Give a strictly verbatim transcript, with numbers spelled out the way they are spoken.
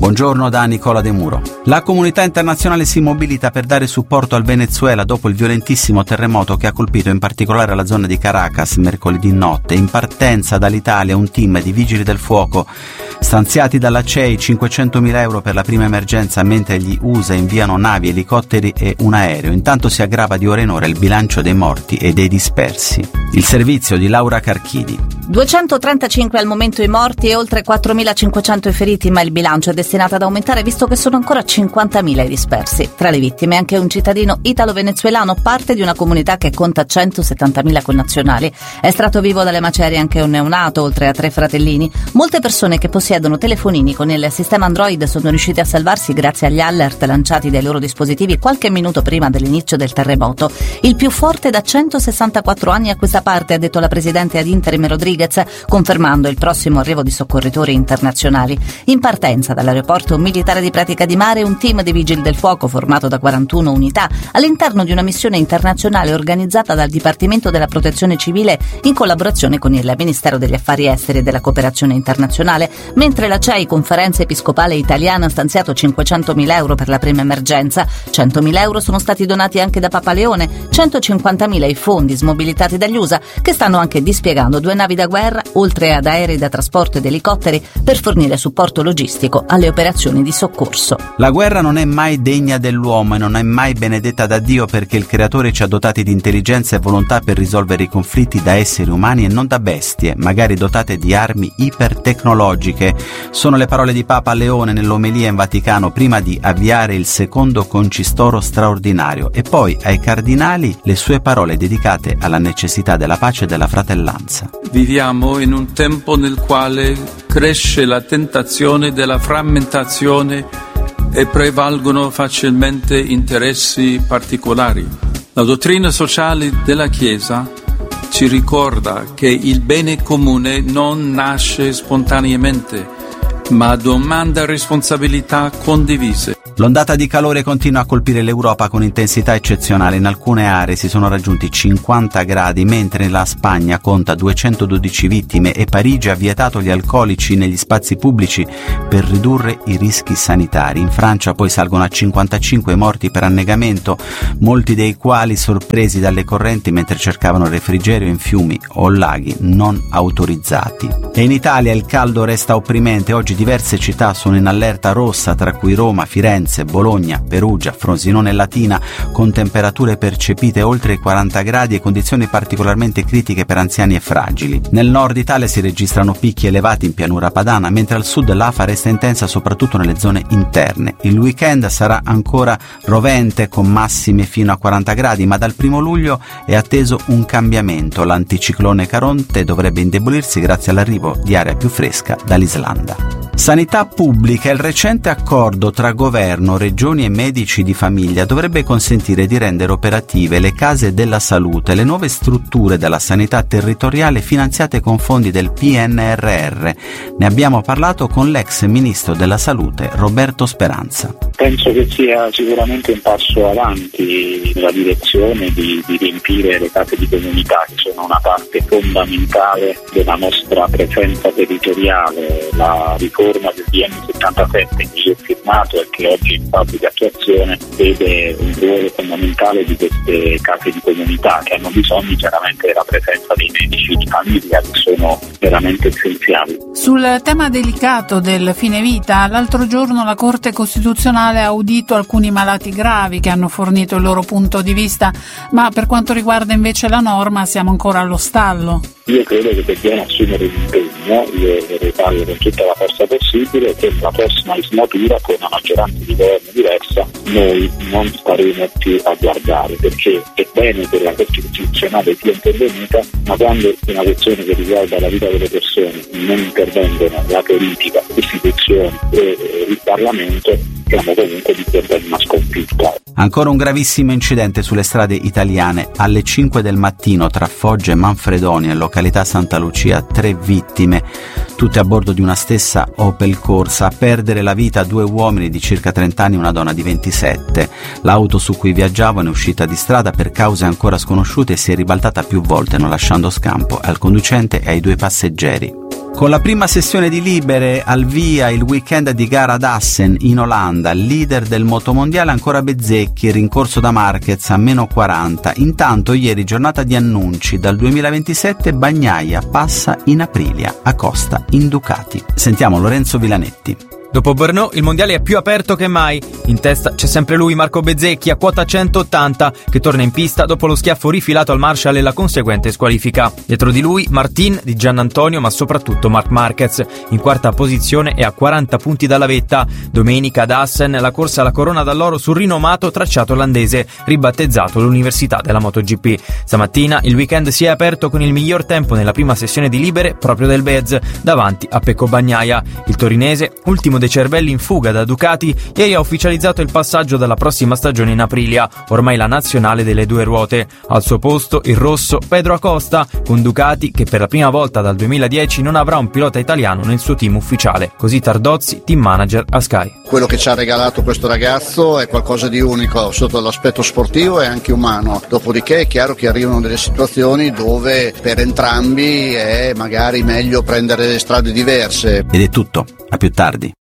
Buongiorno da Nicola De Muro. La comunità internazionale si mobilita per dare supporto al Venezuela dopo il violentissimo terremoto che ha colpito in particolare la zona di Caracas mercoledì notte. In partenza dall'Italia un team di vigili del fuoco, stanziati dalla C E I cinquecentomila euro per la prima emergenza, mentre gli U S A inviano navi, elicotteri e un aereo. Intanto si aggrava di ora in ora il bilancio dei morti e dei dispersi. Il servizio di Laura Carchidi. duecentotrentacinque al momento i morti e oltre quattromilacinquecento i feriti, ma il bilancio è destinato ad aumentare visto che sono ancora cinquantamila i dispersi. Tra le vittime anche un cittadino italo-venezuelano, parte di una comunità che conta centosettantamila connazionali. È estratto vivo dalle macerie anche un neonato, oltre a tre fratellini. Molte persone che possiedono telefonini con il sistema Android sono riuscite a salvarsi grazie agli alert lanciati dai loro dispositivi qualche minuto prima dell'inizio del terremoto. Il più forte da centosessantaquattro anni a questa parte, ha detto la presidente ad interim Rodriguez, confermando il prossimo arrivo di soccorritori internazionali. In partenza dall'aeroporto militare di Pratica di Mare un team di vigili del fuoco formato da quarantuno unità all'interno di una missione internazionale organizzata dal Dipartimento della Protezione Civile in collaborazione con il Ministero degli Affari Esteri e della Cooperazione Internazionale, mentre la C E I, Conferenza Episcopale Italiana, ha stanziato cinquecentomila euro per la prima emergenza. centomila euro sono stati donati anche da Papa Leone, centocinquantamila i fondi smobilitati dagli U S A, che stanno anche dispiegando due navi da guerra, oltre ad aerei da trasporto ed elicotteri, per fornire supporto logistico alle operazioni di soccorso. La guerra non è mai degna dell'uomo e non è mai benedetta da Dio, perché il Creatore ci ha dotati di intelligenza e volontà per risolvere i conflitti da esseri umani e non da bestie, magari dotate di armi ipertecnologiche. Sono le parole di Papa Leone nell'omelia in Vaticano prima di avviare il secondo concistoro straordinario, e poi ai cardinali le sue parole dedicate alla necessità della pace e della fratellanza. Viviamo in un tempo nel quale cresce la tentazione della frammentazione e prevalgono facilmente interessi particolari. La dottrina sociale della Chiesa ci ricorda che il bene comune non nasce spontaneamente, ma domanda responsabilità condivise. L'ondata di calore continua a colpire l'Europa con intensità eccezionale. In alcune aree si sono raggiunti cinquanta gradi, mentre la Spagna conta duecentododici vittime e Parigi ha vietato gli alcolici negli spazi pubblici per ridurre i rischi sanitari. In Francia poi salgono a cinquantacinque morti per annegamento, molti dei quali sorpresi dalle correnti mentre cercavano refrigerio in fiumi o laghi non autorizzati. E in Italia il caldo resta opprimente. Oggi diverse città sono in allerta rossa, tra cui Roma, Firenze, Bologna, Perugia, Frosinone e Latina, con temperature percepite oltre i quaranta gradi e condizioni particolarmente critiche per anziani e fragili. Nel nord Italia si registrano picchi elevati in pianura padana, mentre al sud l'afa resta intensa soprattutto nelle zone interne. Il weekend sarà ancora rovente con massime fino a quaranta gradi, ma dal primo luglio è atteso un cambiamento. L'anticiclone Caronte dovrebbe indebolirsi grazie all'arrivo di aria più fresca dall'Islanda. Sanità pubblica. Il recente accordo tra governo, regioni e medici di famiglia dovrebbe consentire di rendere operative le case della salute, le nuove strutture della sanità territoriale finanziate con fondi del P N R R. Ne abbiamo parlato con l'ex ministro della salute Roberto Speranza. Penso che sia sicuramente un passo avanti nella direzione di, di riempire le case di comunità, che sono una parte fondamentale della nostra presenza territoriale. La riforma del D N settantasette che io ho firmato e che oggi in fase di attuazione vede un ruolo fondamentale di queste case di comunità, che hanno bisogno chiaramente della presenza dei medici di famiglia, che sono veramente essenziali. Sul tema delicato del fine vita, l'altro giorno la Corte Costituzionale ha audito alcuni malati gravi che hanno fornito il loro punto di vista, ma per quanto riguarda invece la norma siamo ancora allo stallo. Io credo che dobbiamo assumere l'impegno, io vorrei farlo con tutta la forza possibile, che la prossima legislatura, con una maggioranza di governo diversa, noi non staremo più a guardare, perché è bene che la Corte Costituzionale sia intervenuta, ma quando è una questione che riguarda la vita delle persone non intervengono la politica, le istituzioni e il Parlamento, siamo comunque di fronte ad una sconfitta. Ancora un gravissimo incidente sulle strade italiane. Alle cinque del mattino tra Foggia e Manfredonia, località Santa Lucia, tre vittime, tutte a bordo di una stessa Opel Corsa. A perdere la vita due uomini di circa trenta anni e una donna di ventisette. L'auto su cui viaggiavano è uscita di strada per cause ancora sconosciute e si è ribaltata più volte, non lasciando scampo al conducente e ai due passeggeri. Con la prima sessione di libere al via il weekend di gara ad Assen in Olanda, leader del motomondiale ancora Bezzecchi, rincorso da Marquez a meno quaranta. Intanto ieri giornata di annunci, dal duemilaventisette Bagnaia passa in Aprilia, Acosta in Ducati. Sentiamo Lorenzo Vilanetti. Dopo Brno il mondiale è più aperto che mai. In testa c'è sempre lui, Marco Bezzecchi, a quota centottanta, che torna in pista dopo lo schiaffo rifilato al Marshall e la conseguente squalifica. Dietro di lui Martin, Di Giannantonio, ma soprattutto Marc Marquez. In quarta posizione e a quaranta punti dalla vetta. Domenica ad Assen la corsa alla corona d'alloro sul rinomato tracciato olandese, ribattezzato l'Università della MotoGP. Stamattina il weekend si è aperto con il miglior tempo nella prima sessione di libere proprio del Bez, davanti a Pecco Bagnaia. Il torinese, ultimo dei cervelli in fuga da Ducati, ieri ha ufficializzato il passaggio dalla prossima stagione in Aprilia, ormai la nazionale delle due ruote. Al suo posto il rosso Pedro Acosta, con Ducati che per la prima volta dal duemiladieci non avrà un pilota italiano nel suo team ufficiale. Così Tardozzi, team manager a Sky. Quello che ci ha regalato questo ragazzo è qualcosa di unico sotto l'aspetto sportivo e anche umano. Dopodiché è chiaro che arrivano delle situazioni dove per entrambi è magari meglio prendere strade diverse. Ed è tutto, a più tardi.